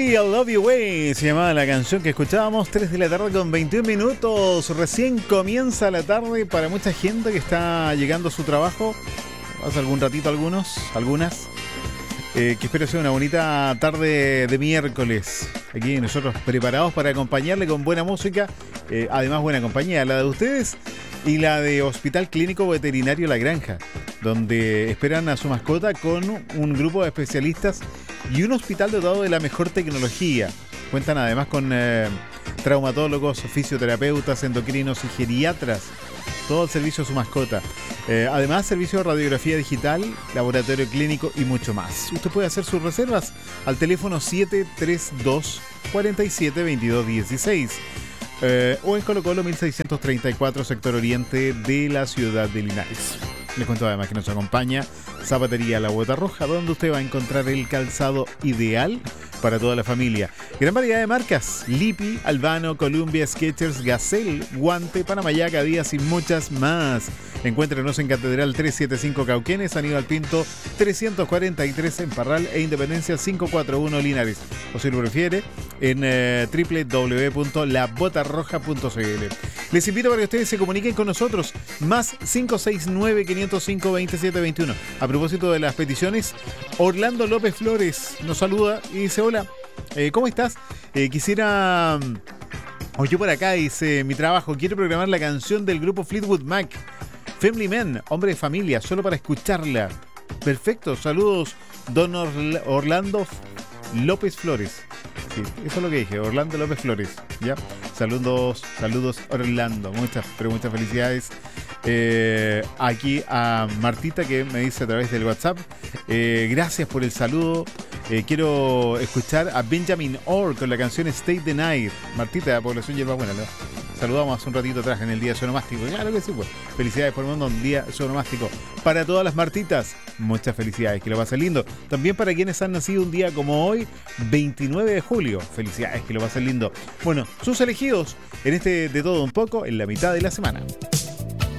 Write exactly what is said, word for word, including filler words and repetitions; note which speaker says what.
Speaker 1: Baby, I Love You Way se llamaba la canción que escuchábamos. Tres de la tarde con veintiún minutos. Recién comienza la tarde para mucha gente que está llegando a su trabajo. Hace algún ratito algunos, algunas. Eh, que espero sea una bonita tarde de miércoles. Aquí nosotros preparados para acompañarle con buena música. Eh, además buena compañía, la de ustedes y la de Hospital Clínico Veterinario La Granja, donde esperan a su mascota con un grupo de especialistas y un hospital dotado de la mejor tecnología. Cuentan además con eh, traumatólogos, fisioterapeutas, endocrinos y geriatras. Todo el servicio a su mascota. Eh, además, servicio de radiografía digital, laboratorio clínico y mucho más. Usted puede hacer sus reservas al teléfono siete tres dos, cuatro siete, veintidós dieciséis eh, o en Colo Colo mil seiscientos treinta y cuatro, sector oriente de la ciudad de Linares. Les cuento además que nos acompaña Zapatería La Bota Roja, donde usted va a encontrar el calzado ideal para toda la familia. Gran variedad de marcas: Lipi, Albano, Columbia, Skechers, Gazelle, Guante, Panamayaca, Díaz y muchas más. Encuéntrenos en Catedral trescientos setenta y cinco Cauquenes, Aníbal Pinto trescientos cuarenta y tres en Parral e Independencia quinientos cuarenta y uno Linares. O si lo prefiere, en eh, doble u doble u doble u punto la bota roja punto c l. Les invito para que ustedes se comuniquen con nosotros. Más cinco seis nueve, quinientos cinco, veintisiete veintiuno. A propósito de las peticiones, Orlando López Flores nos saluda y dice: hola, eh, ¿cómo estás? Eh, quisiera... O yo por acá, dice, mi trabajo, quiero programar la canción del grupo Fleetwood Mac, Family Man, hombre de familia, solo para escucharla. Perfecto, saludos, don Orla- Orlando López Flores. Sí, eso es lo que dije, Orlando López Flores. ¿Ya? Saludos, saludos Orlando, muchas, pero muchas felicidades. Eh, aquí a Martita, que me dice a través del WhatsApp, eh, gracias por el saludo. Eh, quiero escuchar a Benjamin Orr con la canción Stay the Night. Martita, de la población Yerba Buena, ¿no? Saludamos hace un ratito atrás en el día sonomástico. Claro que sí, pues. Felicidades por el mundo, un día sonomástico. Para todas las Martitas, muchas felicidades, que lo pasen lindo. También para quienes han nacido un día como hoy, veintinueve de julio. Felicidades, que lo pasen lindo. Bueno, sus elegidos en este De Todo Un Poco, en la mitad de la semana.